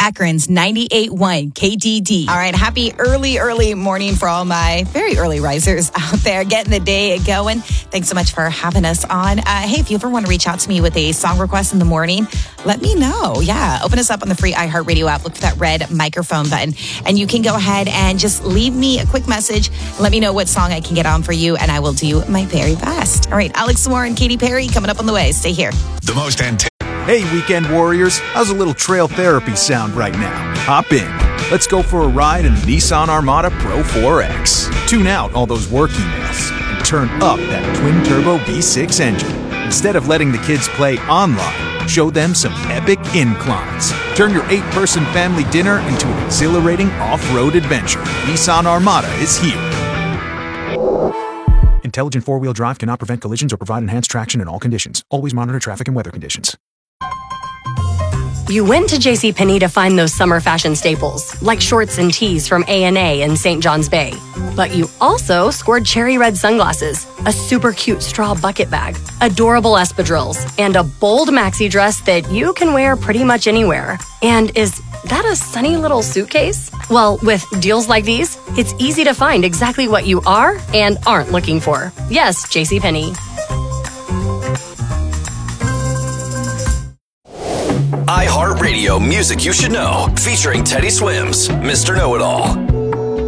Akron's 98.1 KDD. All right, happy early morning for all my very early risers out there, getting the day going. Thanks so much for having us on. Hey, if you ever want to reach out to me with a song request in the morning, let me know. Yeah, open us up on the free iHeartRadio app. Look for that red microphone button, and you can go ahead and just leave me a quick message. Let me know what song I can get on for you, and I will do my very best. All right, Alex Moore and Katy Perry coming up on the way. Stay here. The most Hey, weekend warriors, how's a little trail therapy sound right now? Hop in. Let's go for a ride in the Nissan Armada Pro 4X. Tune out all those work emails and turn up that twin-turbo V6 engine. Instead of letting the kids play online, show them some epic inclines. Turn your 8-person family dinner into an exhilarating off-road adventure. Nissan Armada is here. Intelligent four-wheel drive cannot prevent collisions or provide enhanced traction in all conditions. Always monitor traffic and weather conditions. You went to JCPenney to find those summer fashion staples, like shorts and tees from A&A in St. John's Bay. But you also scored cherry red sunglasses, a super cute straw bucket bag, adorable espadrilles, and a bold maxi dress that you can wear pretty much anywhere. And is that a sunny little suitcase? Well, with deals like these, it's easy to find exactly what you are and aren't looking for. Yes, JCPenney. iHeartRadio music you should know, featuring Teddy Swims, Mr. Know-It-All.